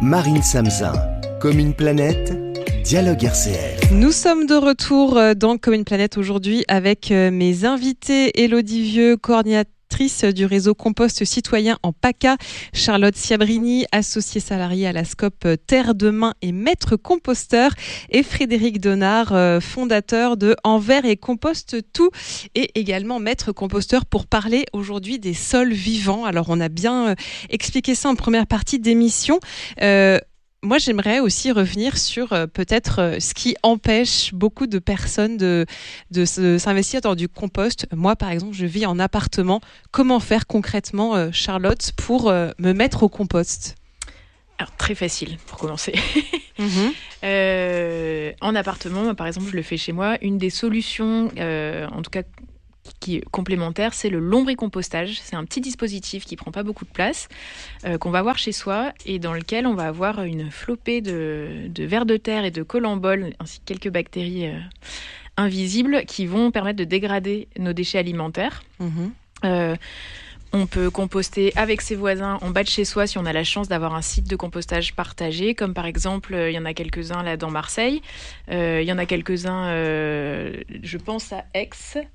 Marine Samzin, Comme une planète, Dialogue RCF. Nous sommes de retour dans Comme une planète aujourd'hui avec mes invités Élodie Vieux, coordinatrice du réseau Compost Citoyen en PACA, Charlotte Ciabrini, associée salariée à la SCOP Terre Demain et maître composteur, et Frédéric Donard, fondateur de Envers et Compost Tout, et également maître composteur, pour parler aujourd'hui des sols vivants. Alors on a bien expliqué ça en première partie d'émission. Moi, j'aimerais aussi revenir sur peut-être ce qui empêche beaucoup de personnes de s'investir dans du compost. Moi, par exemple, je vis en appartement. Comment faire concrètement, Charlotte, pour me mettre au compost ? Alors, très facile pour commencer. En appartement, moi, par exemple, je le fais chez moi. Une des solutions, en tout cas qui est complémentaire, c'est le lombricompostage. C'est un petit dispositif qui prend pas beaucoup de place, qu'on va avoir chez soi et dans lequel on va avoir une flopée de vers de terre et de collemboles, ainsi que quelques bactéries invisibles qui vont permettre de dégrader nos déchets alimentaires. On peut composter avec ses voisins en bas de chez soi si on a la chance d'avoir un site de compostage partagé, comme par exemple, il y en a quelques-uns là dans Marseille. Il y en a quelques-uns, je pense à Aix.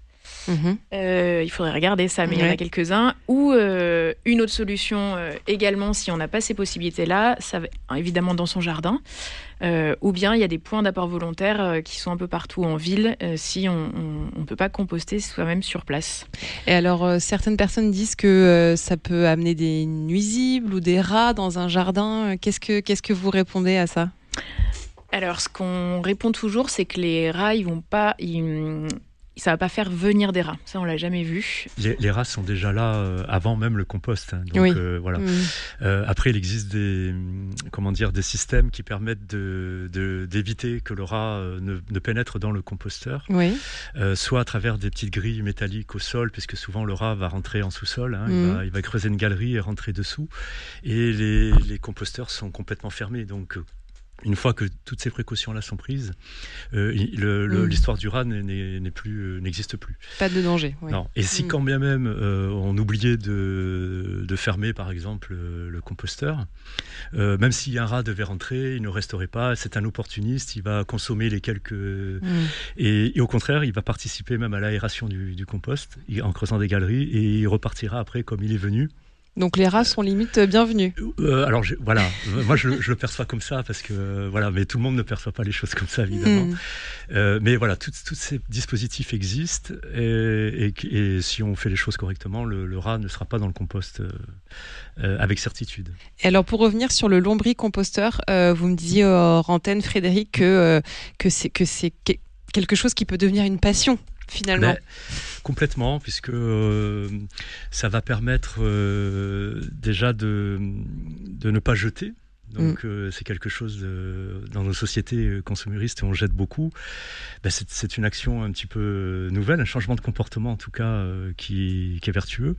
Il faudrait regarder ça, mais il y en a quelques-uns. Ou une autre solution également, si on n'a pas ces possibilités-là, ça va évidemment dans son jardin. Ou bien il y a des points d'apport volontaire qui sont un peu partout en ville si on ne peut pas composter soi-même sur place. Et alors, certaines personnes disent que ça peut amener des nuisibles ou des rats dans un jardin. Qu'est-ce que vous répondez à ça ? Alors, ce qu'on répond toujours, c'est que les rats, ça va pas faire venir des rats. Ça, on l'a jamais vu. Les rats sont déjà là avant même le compost. Donc, voilà. Après, il existe des systèmes qui permettent d'éviter que le rat ne pénètre dans le composteur. Soit à travers des petites grilles métalliques au sol, puisque souvent le rat va rentrer en sous-sol. Il va creuser une galerie et rentrer dessous. Et les composteurs sont complètement fermés. Donc, une fois que toutes ces précautions-là sont prises, l'histoire du rat n'existe plus. Pas de danger. Oui. Non. Et si quand bien même on oubliait de fermer, par exemple, le composteur, même si un rat devait rentrer, il ne resterait pas. C'est un opportuniste, il va consommer les quelques... Et au contraire, il va participer même à l'aération du compost en creusant des galeries, et il repartira après comme il est venu. Donc les rats sont limite bienvenus. Alors voilà, moi je le perçois comme ça parce que voilà, mais tout le monde ne perçoit pas les choses comme ça évidemment. Mais voilà, tous ces dispositifs existent et si on fait les choses correctement, le rat ne sera pas dans le compost avec certitude. Et alors pour revenir sur le lombricomposteur, vous me disiez hors antenne, Frédéric, que c'est quelque chose qui peut devenir une passion. Finalement. Complètement, puisque ça va permettre déjà de ne pas jeter. Donc c'est quelque chose dans nos sociétés consuméristes où on jette beaucoup. C'est une action un petit peu nouvelle, un changement de comportement en tout cas qui est vertueux.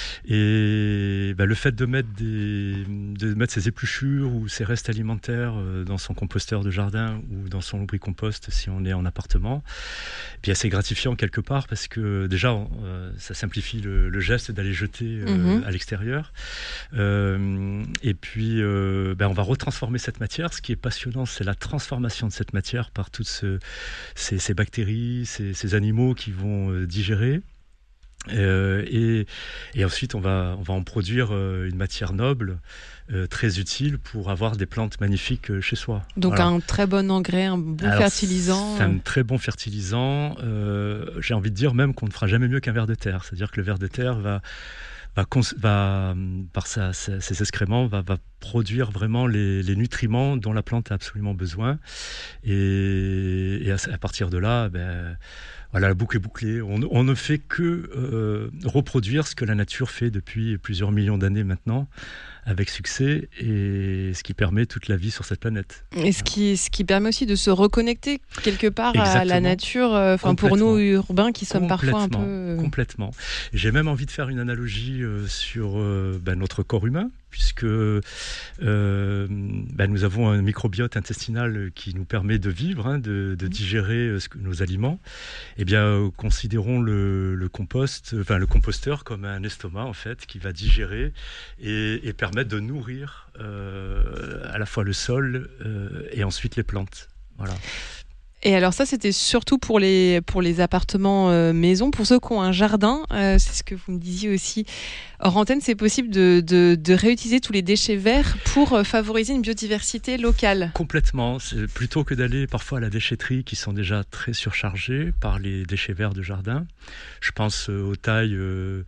Et le fait de mettre ses épluchures ou ses restes alimentaires dans son composteur de jardin ou dans son lombricompost si on est en appartement, bien c'est gratifiant quelque part parce que déjà ça simplifie le geste d'aller jeter à l'extérieur. Et puis on va retransformer cette matière. Ce qui est passionnant, c'est la transformation de cette matière par toutes ces bactéries, ces animaux qui vont digérer. Et ensuite, on va en produire une matière noble, très utile pour avoir des plantes magnifiques chez soi. Donc voilà. Un très bon engrais, un bon fertilisant. C'est un très bon fertilisant. J'ai envie de dire même qu'on ne fera jamais mieux qu'un ver de terre. C'est-à-dire que le ver de terre va par ses excréments, va produire vraiment les nutriments dont la plante a absolument besoin. Et à partir de là, voilà, la boucle est bouclée. On ne fait que reproduire ce que la nature fait depuis plusieurs millions d'années maintenant, avec succès, et ce qui permet toute la vie sur cette planète. Et ce qui permet aussi de se reconnecter quelque part à la nature, pour nous urbains qui sommes parfois un peu... Complètement. J'ai même envie de faire une analogie sur notre corps humain. puisque nous avons un microbiote intestinal qui nous permet de vivre, de digérer nos aliments. Eh bien, considérons le composteur comme un estomac en fait, qui va digérer et permettre de nourrir à la fois le sol et ensuite les plantes. Voilà. Et alors ça, c'était surtout pour les appartements maisons, pour ceux qui ont un jardin. C'est ce que vous me disiez aussi. Hors antenne, c'est possible de réutiliser tous les déchets verts pour favoriser une biodiversité locale. Complètement. Plutôt que d'aller parfois à la déchetterie qui sont déjà très surchargées par les déchets verts de jardin. Je pense aux tailles de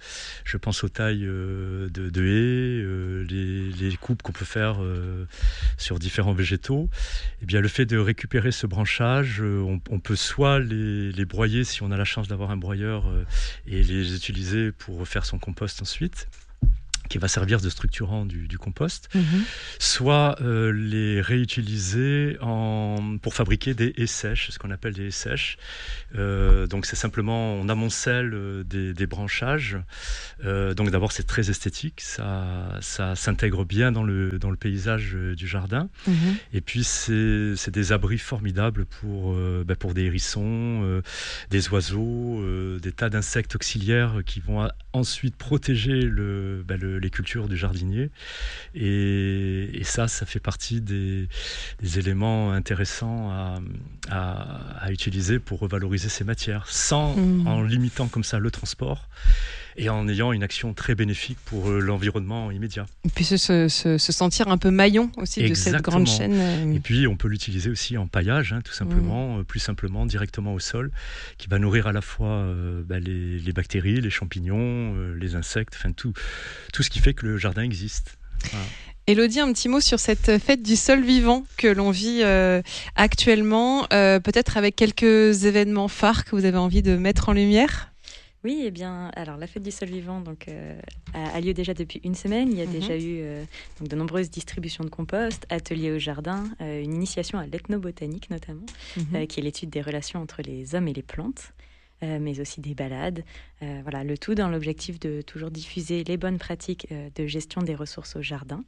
haies, les coupes qu'on peut faire sur différents végétaux. Eh bien, le fait de récupérer ce branchage, on peut soit les broyer si on a la chance d'avoir un broyeur et les utiliser pour faire son compost ensuite, qui va servir de structurant du compost, soit les réutiliser pour fabriquer des haies sèches, ce qu'on appelle des haies sèches. Donc c'est simplement, on amoncelle des branchages. Donc d'abord c'est très esthétique, ça s'intègre bien dans le paysage du jardin. Et puis c'est des abris formidables pour des hérissons, des oiseaux, des tas d'insectes auxiliaires qui vont ensuite protéger les cultures du jardinier, et ça fait partie des éléments intéressants à utiliser pour revaloriser ces matières, en limitant comme ça le transport et en ayant une action très bénéfique pour l'environnement immédiat. Et puis se sentir un peu maillon aussi. Exactement. De cette grande chaîne. Et puis on peut l'utiliser aussi en paillage, tout simplement, plus simplement, directement au sol, qui va nourrir à la fois les bactéries, les champignons, les insectes, enfin tout ce qui fait que le jardin existe. Voilà. Élodie, un petit mot sur cette fête du sol vivant que l'on vit actuellement, peut-être avec quelques événements phares que vous avez envie de mettre en lumière ? Oui, eh bien, alors la fête du sol vivant a lieu déjà depuis une semaine. Il y a déjà eu de nombreuses distributions de compost, ateliers au jardin, une initiation à l'ethnobotanique notamment, qui est l'étude des relations entre les hommes et les plantes, mais aussi des balades. Voilà, le tout dans l'objectif de toujours diffuser les bonnes pratiques de gestion des ressources au jardin.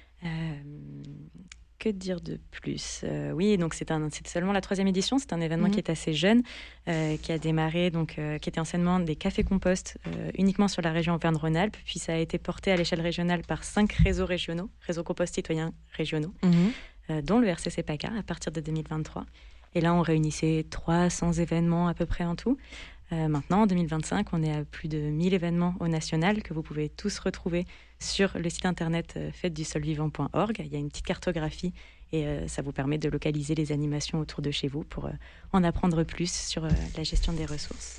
Que dire de plus ? Oui, donc c'est seulement la 3e édition. C'est un événement qui est assez jeune, qui a démarré, qui était anciennement des cafés compost uniquement sur la région Auvergne-Rhône-Alpes. Puis ça a été porté à l'échelle régionale par 5 réseaux régionaux, réseaux compost citoyens régionaux, dont le RCC PACA à partir de 2023. Et là, on réunissait 300 événements à peu près en tout. Maintenant, en 2025, on est à plus de 1000 événements au national que vous pouvez tous retrouver sur le site internet fêtedusolvivant.org. Il y a une petite cartographie et ça vous permet de localiser les animations autour de chez vous pour en apprendre plus sur la gestion des ressources.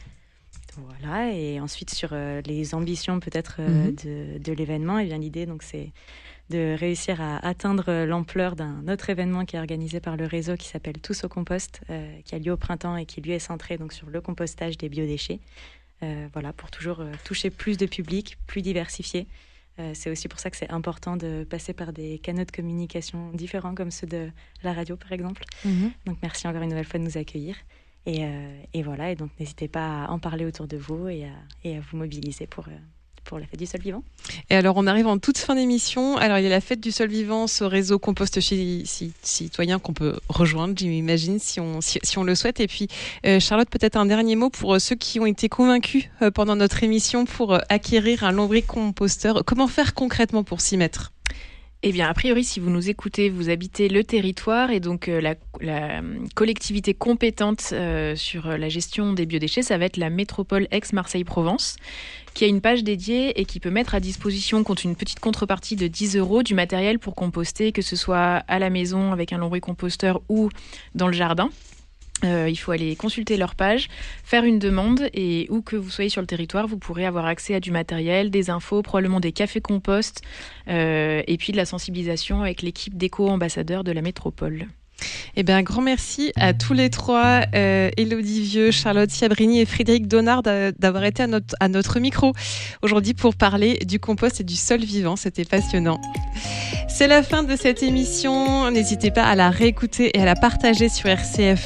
Voilà, et ensuite sur les ambitions peut-être de l'événement, et bien l'idée donc c'est de réussir à atteindre l'ampleur d'un autre événement qui est organisé par le réseau qui s'appelle Tous au compost, qui a lieu au printemps et qui lui est centré donc sur le compostage des biodéchets. Voilà, pour toujours toucher plus de public, plus diversifié. C'est aussi pour ça que c'est important de passer par des canaux de communication différents comme ceux de la radio par exemple. Donc merci encore une nouvelle fois de nous accueillir. Et voilà, et donc n'hésitez pas à en parler autour de vous et à vous mobiliser pour la fête du sol vivant. Et alors on arrive en toute fin d'émission. Alors il y a la fête du sol vivant, ce réseau compost citoyen qu'on peut rejoindre, j'imagine, si on le souhaite. Et puis Charlotte, peut-être un dernier mot pour ceux qui ont été convaincus pendant notre émission pour acquérir un lombricomposteur. Comment faire concrètement pour s'y mettre ? Eh bien, a priori, si vous nous écoutez, vous habitez le territoire et donc la collectivité compétente sur la gestion des biodéchets, ça va être la métropole Aix-Marseille-Provence, qui a une page dédiée et qui peut mettre à disposition, contre une petite contrepartie de 10 €, du matériel pour composter, que ce soit à la maison avec un lombricomposteur ou dans le jardin. Il faut aller consulter leur page, faire une demande et où que vous soyez sur le territoire, vous pourrez avoir accès à du matériel, des infos, probablement des cafés compost et puis de la sensibilisation avec l'équipe d'éco-ambassadeurs de la métropole. Eh bien, un grand merci à tous les trois, Élodie Vieux, Charlotte Ciabrini et Frédéric Donard, d'avoir été à notre micro aujourd'hui pour parler du compost et du sol vivant. C'était passionnant. C'est la fin de cette émission. N'hésitez pas à la réécouter et à la partager sur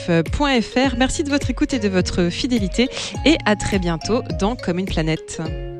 rcf.fr. Merci de votre écoute et de votre fidélité et à très bientôt dans Comme une planète.